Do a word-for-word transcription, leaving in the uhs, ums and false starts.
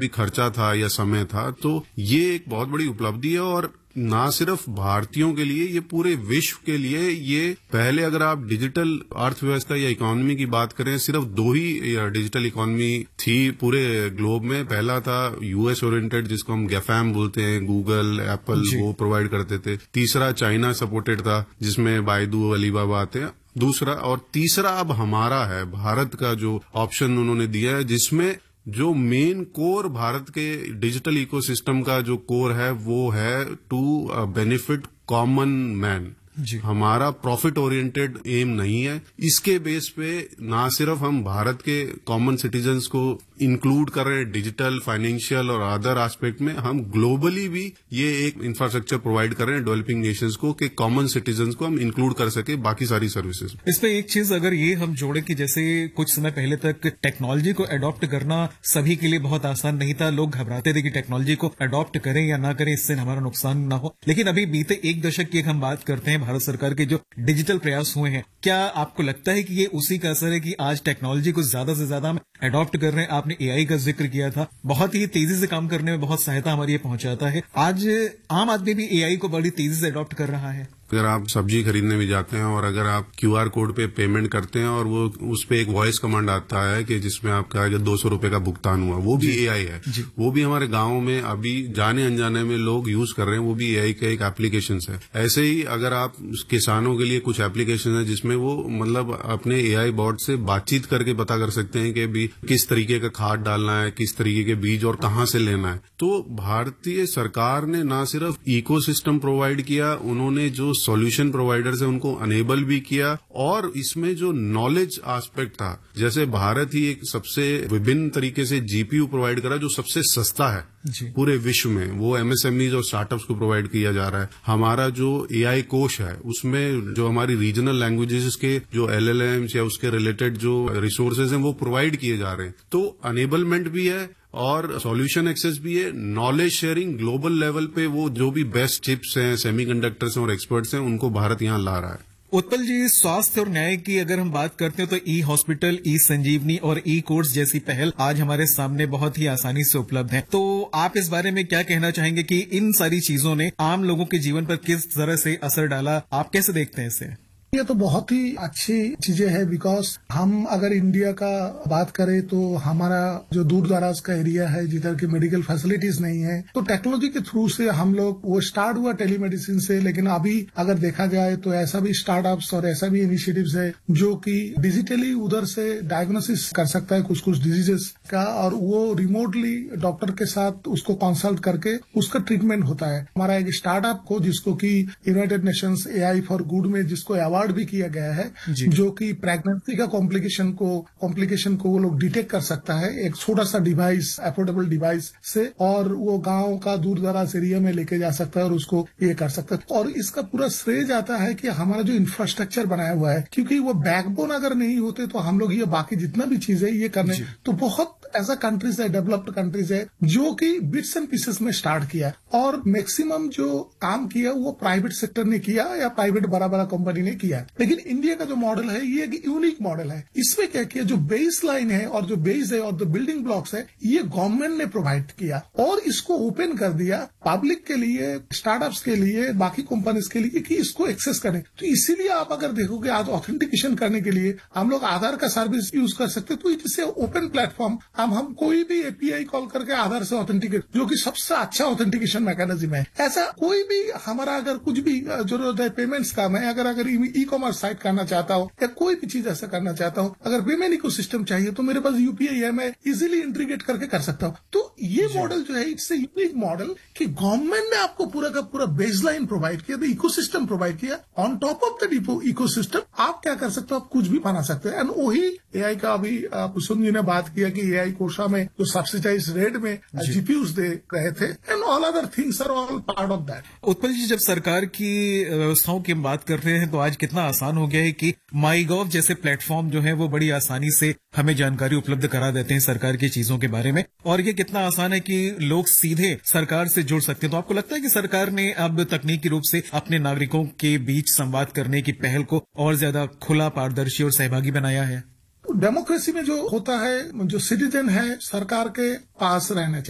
भी खर्चा था या समय था, तो ये एक बहुत बड़ी उपलब्धि है। और ना सिर्फ भारतीयों के लिए, ये पूरे विश्व के लिए ये पहले अगर आप डिजिटल अर्थव्यवस्था या इकोनॉमी की बात करें, सिर्फ दो ही डिजिटल इकोनॉमी थी पूरे ग्लोब में। पहला था यूएस ओरिएंटेड, जिसको हम गैफाम बोलते हैं, गूगल, एप्पल, वो प्रोवाइड करते थे। तीसरा चाइना सपोर्टेड था, जिसमें बायदू, अलीबाबा आते हैं। दूसरा और तीसरा अब हमारा है, भारत का जो ऑप्शन उन्होंने दिया है, जिसमें जो मेन कोर भारत के डिजिटल इकोसिस्टम का जो कोर है वो है टू बेनिफिट कॉमन मैन। हमारा प्रॉफिट ओरिएंटेड एम नहीं है। इसके बेस पे ना सिर्फ हम भारत के कॉमन सिटीजन्स को इंक्लूड कर रहे हैं डिजिटल, फाइनेंशियल और अदर एस्पेक्ट में, हम ग्लोबली भी ये एक इंफ्रास्ट्रक्चर प्रोवाइड कर रहे हैं डेवलपिंग नेशंस को कि कॉमन सिटीजन्स को हम इंक्लूड कर सके बाकी सारी सर्विसेज। इसमें एक चीज अगर ये हम जोड़े कि जैसे कुछ समय पहले तक टेक्नोलॉजी को अडॉप्ट करना सभी के लिए बहुत आसान नहीं था। लोग घबराते थे कि टेक्नोलॉजी को अडॉप्ट करें या ना करें, इससे हमारा नुकसान ना हो। लेकिन अभी बीते एक दशक की हम बात करते हैं, भारत सरकार के जो डिजिटल प्रयास हुए हैं, क्या आपको लगता है कि ये उसी का असर है कि आज टेक्नोलॉजी को ज्यादा से ज्यादा हम अडॉप्ट कर रहे हैं? आपने एआई का जिक्र किया था, बहुत ही तेजी से काम करने में बहुत सहायता हमारी ये पहुंचाता है। आज आम आदमी भी एआई को बड़ी तेजी से अडॉप्ट कर रहा है। अगर आप सब्जी खरीदने भी जाते हैं और अगर आप क्यूआर कोड पे पेमेंट करते हैं और वो उस पे एक वॉइस कमांड आता है कि जिसमें आपका दो सौ रुपए का भुगतान हुआ, वो भी एआई है। वो भी हमारे गांव में अभी जाने अनजाने में लोग यूज कर रहे हैं, वो भी एआई का एक एप्लीकेशन है। ऐसे ही अगर आप किसानों के लिए कुछ एप्लीकेशन है जिसमें वो मतलब अपने एआई बॉट से बातचीत करके पता कर सकते हैं कि भी किस तरीके का खाद डालना है, किस तरीके के बीज और कहाँ से लेना है। तो भारतीय सरकार ने ना सिर्फ इकोसिस्टम प्रोवाइड किया, उन्होंने जो सॉल्यूशन प्रोवाइडर्स है उनको अनेबल भी किया। और इसमें जो नॉलेज एस्पेक्ट था, जैसे भारत ही एक सबसे विभिन्न तरीके से जीपीयू प्रोवाइड करा जो सबसे सस्ता है पूरे विश्व में, वो एमएसएमईज और स्टार्टअप्स को प्रोवाइड किया जा रहा है। हमारा जो एआई कोश है उसमें जो हमारी रीजनल लैंग्वेजेस के जो एलएलएम्स या उसके रिलेटेड जो रिसोर्सेज हैं वो प्रोवाइड किए जा रहे हैं। तो अनेबलमेंट भी है और सॉल्यूशन एक्सेस भी है। नॉलेज शेयरिंग ग्लोबल लेवल पे वो जो भी बेस्ट चिप्स हैं, सेमीकंडक्टर्स हैं और एक्सपर्ट्स हैं, उनको भारत यहां ला रहा है। उत्पल जी, स्वास्थ्य और न्याय की अगर हम बात करते हैं तो ई हॉस्पिटल, ई संजीवनी और ई कोर्ट्स जैसी पहल आज हमारे सामने बहुत ही आसानी से उपलब्ध है। तो आप इस बारे में क्या कहना चाहेंगे कि इन सारी चीजों ने आम लोगों के जीवन पर किस तरह से असर डाला? आप कैसे देखते हैं इसे? ये तो बहुत ही अच्छी चीजें हैं, बिकॉज हम अगर इंडिया का बात करें तो हमारा जो दूर दराज का एरिया है जिधर की मेडिकल फैसिलिटीज नहीं है, तो टेक्नोलॉजी के थ्रू से हम लोग, वो स्टार्ट हुआ टेलीमेडिसिन से, लेकिन अभी अगर देखा जाए तो ऐसा भी स्टार्टअप्स और ऐसा भी इनिशिएटिव्स है जो कि डिजिटली उधर से डायग्नोसिस कर सकता है कुछ कुछ डिजीजेस का, और वो रिमोटली डॉक्टर के साथ उसको कंसल्ट करके उसका ट्रीटमेंट होता है। हमारा एक स्टार्टअप को जिसको कि United Nations AI for good में जिसको अवार्ड भी किया गया है, जो कि प्रेगनेंसी का कॉम्प्लिकेशन को कॉम्प्लिकेशन को वो लोग डिटेक्ट कर सकता है एक छोटा सा डिवाइस, अफोर्डेबल डिवाइस से, और वो गांव का दूर दराज एरिया में लेके जा सकता है और उसको ये कर सकता है। और इसका पूरा श्रेय जाता है कि हमारा जो इंफ्रास्ट्रक्चर बनाया हुआ है, क्योंकि वो बैकबोन अगर नहीं होते तो हम लोग ये बाकी जितना भी चीजें ये करने, तो बहुत ऐसा कंट्रीज है, डेवलप्ड कंट्रीज है जो कि बिट्स एंड पीसेस में स्टार्ट किया, और मैक्सिमम जो काम किया वो प्राइवेट सेक्टर ने किया या प्राइवेट बड़ा बड़ा कंपनी ने किया। लेकिन इंडिया का जो मॉडल है ये एक यूनिक मॉडल है। इसमें क्या किया, जो बेस लाइन है और जो बेस है और जो बिल्डिंग ब्लॉक्स है, ये गवर्नमेंट ने प्रोवाइड किया और इसको ओपन कर दिया पब्लिक के लिए, स्टार्टअप्स के लिए, बाकी कंपनीज के लिए कि इसको एक्सेस करें। तो इसीलिए आप अगर देखोगे आज ऑथेंटिकेशन करने के लिए हम लोग आधार का सर्विस यूज कर सकते, तो इससे ओपन प्लेटफॉर्म, हम हम कोई भी एपीआई कॉल करके आधार से ऑथेंटिकेट, जो कि सबसे अच्छा ऑथेंटिकेशन मैकेनिज्म है। ऐसा कोई भी हमारा अगर कुछ भी जरूरत है पेमेंट्स का, मैं अगर अगर ई कॉमर्स साइट करना चाहता हूँ या कोई भी चीज ऐसा करना चाहता हूँ, अगर पेमेंट इकोसिस्टम चाहिए तो मेरे पास यूपीआई है, मैं इजीली इंटीग्रेट करके कर सकता हूँ। तो ये मॉडल जो है इट्स ए यूनिक मॉडल कि गवर्नमेंट ने आपको पूरा का पूरा बेसलाइन प्रोवाइड किया, इकोसिस्टम प्रोवाइड किया, on top of the ecosystem आप क्या कर सकते हो, आप कुछ भी बना सकते हैं। एंड वही एआई का अभी कुसुम जी ने बात किया कि एआई कोर्सा में जो सब्सिडाइज रेट में जीपीयूज दे रहे थे, and all other things are all part of that. Utpal जी, जब सरकार की व्यवस्थाओं की हम बात कर रहे हैं तो आज कितना आसान हो गया है कि माई गॉव जैसे प्लेटफॉर्म जो है वो बड़ी आसानी से हमें जानकारी उपलब्ध करा देते हैं सरकार की चीजों के बारे में, और ये कितना आसान है कि लोग सीधे सरकार से जुड़ सकते हैं। तो आपको लगता है कि सरकार ने अब तकनीकी रूप से अपने नागरिकों के बीच संवाद करने की पहल को और ज्यादा खुला, पारदर्शी और सहभागी बनाया है? डेमोक्रेसी में जो होता है, जो सिटीजन है सरकार के पास रहना चाहिए।